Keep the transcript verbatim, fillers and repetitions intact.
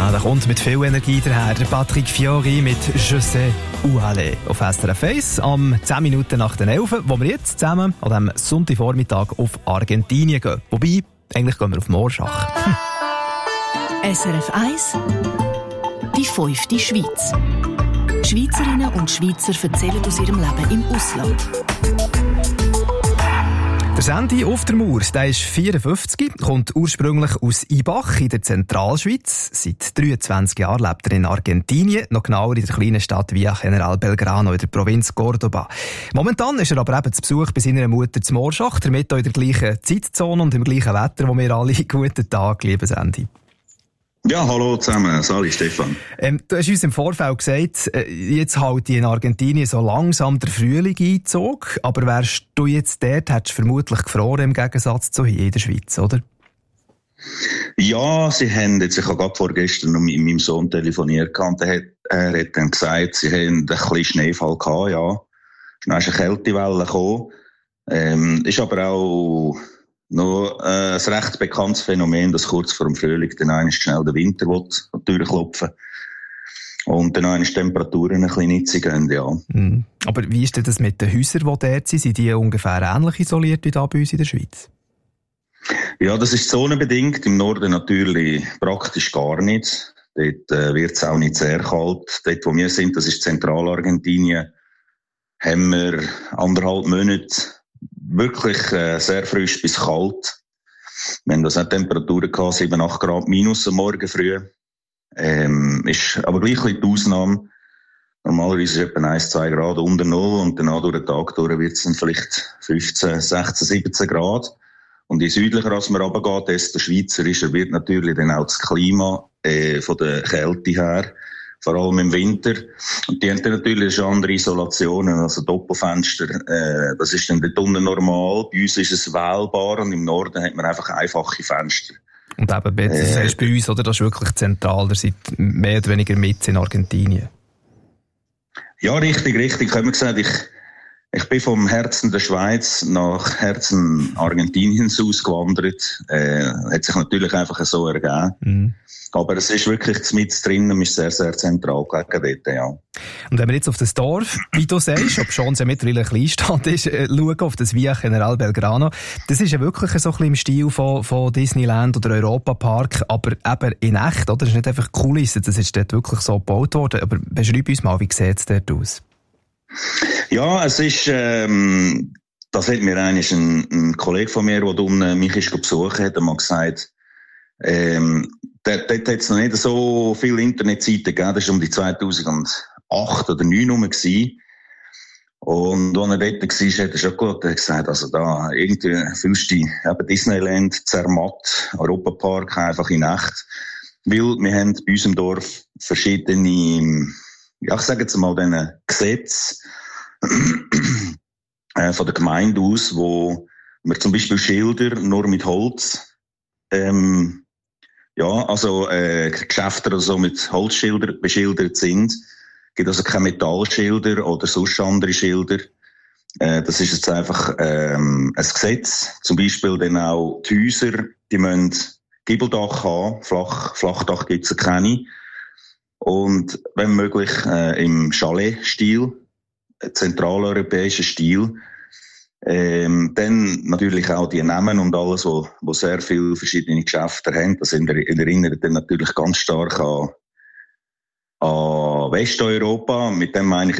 Ja, da kommt mit viel Energie daher der Patrick Fiori mit «Je sais où aller» auf S R F eins am zehn Minuten nach den elf, wo wir jetzt zusammen an diesem Sonntagvormittag auf Argentinien gehen. Wobei, eigentlich gehen wir auf Morschach. S R F eins Die fünfte Schweiz. Schweizerinnen und Schweizer erzählen aus ihrem Leben im Ausland. Der Sandy auf der Mauer, der ist vierundfünfzig, kommt ursprünglich aus Ibach in der Zentralschweiz. Seit dreiundzwanzig Jahren lebt er in Argentinien, noch genauer in der kleinen Stadt Villa General Belgrano in der Provinz Córdoba. Momentan ist er aber eben zu Besuch bei seiner Mutter zu Morschach, damit auch in der gleichen Zeitzone und im gleichen Wetter, wo wir alle guten Tag, liebe Sandy. Ja, hallo zusammen. Sali, Stefan. Ähm, du hast uns im Vorfeld gesagt, äh, jetzt halt in Argentinien so langsam der Frühling Einzug, aber wärst du jetzt dort, hättest du vermutlich gefroren im Gegensatz zu hier in der Schweiz, oder? Ja, sie haben jetzt, ich habe gerade vorgestern noch mit meinem Sohn telefoniert und er hat, er hat dann gesagt, sie haben ein bisschen Schneefall gehabt, ja. Dann ist eine Kältewelle gekommen. Ähm, ist aber auch noch äh, ein recht bekanntes Phänomen, dass kurz vor dem Frühling dann einmal schnell der Winter durchklopfen und dann einmal die Temperaturen ein bisschen nitzig gehen, ja. Mm. Aber wie ist denn das mit den Häusern, die dort sind? Sind die ungefähr ähnlich isoliert wie da bei uns in der Schweiz? Ja, das ist zonenbedingt. Im Norden natürlich praktisch gar nicht. Dort äh, wird es auch nicht sehr kalt. Dort, wo wir sind, das ist Zentralargentinien, haben wir anderthalb Monate wirklich äh, sehr frisch bis kalt. Wir haben das auch Temperaturen gehabt, sieben, acht Grad minus am Morgen früh. Ähm, ist aber gleich die Ausnahme. Normalerweise ist es etwa eins, zwei Grad unter Null und danach durch den Tag durch wird es dann vielleicht fünfzehn, sechzehn, siebzehn Grad. Und je südlicher als man runtergeht, desto schweizerischer wird natürlich dann auch das Klima äh, von der Kälte her. Vor allem im Winter. Und die haben dann natürlich schon andere Isolationen, also Doppelfenster. Äh, das ist dann dort unten normal. Bei uns ist es wählbar und im Norden hat man einfach einfache Fenster. Und eben, das heißt äh, bei uns, oder? Das ist wirklich zentral. Ihr seid mehr oder weniger mit in Argentinien. Ja, richtig, richtig. Ich habe gesagt, ich, ich bin vom Herzen der Schweiz nach Herzen Argentiniens ausgewandert. Äh, hat sich natürlich einfach so ergeben. Mhm. Aber es ist wirklich mit drin und ist sehr, sehr zentral gelegen dort, ja. Und wenn wir jetzt auf das Dorf, wie du sagst, ob schon es ja mittlerweile ein Kleinstadt ist, äh, schauen auf das Villa General Belgrano, das ist ja wirklich so ein bisschen im Stil von, von Disneyland oder Europa-Park, aber eben in echt, oder? Das ist nicht einfach Kulisse, das ist dort wirklich so gebaut worden. Aber beschreib uns mal, wie sieht es dort aus? Ja, es ist, ähm, das hat mir eigentlich ein, ein Kollege von mir, der unten mich ist besuchen hat, mal gesagt, ähm, Dort, dort hat es noch nicht so viele Internetseiten gegeben, das war um die zweitausendacht oder zweitausendneun. Und als er dort war, hat er schon geschaut, er hat gesagt, also da, irgendwie fühlst du dich eben Disneyland, Zermatt, Europapark einfach in Nacht. Weil wir haben bei uns im Dorf verschiedene, ja, ich sage jetzt mal, diese Gesetze äh, von der Gemeinde aus, wo wir zum Beispiel Schilder nur mit Holz, ähm, ja, also äh, Geschäfte, die so mit Holzschildern beschildert sind. Es gibt also keine Metallschilder oder sonst andere Schilder. Äh, das ist jetzt einfach ähm, ein Gesetz. Zum Beispiel dann auch die Häuser, die müssen Giebeldach haben. Flach, Flachdach gibt es keine. Und wenn möglich äh, im Chalet-Stil, zentraleuropäischen Stil. Ähm, dann natürlich auch die Namen und alles, wo, wo sehr viele verschiedene Geschäfte haben. Das erinnert dann natürlich ganz stark an, an Westeuropa. Mit dem meine ich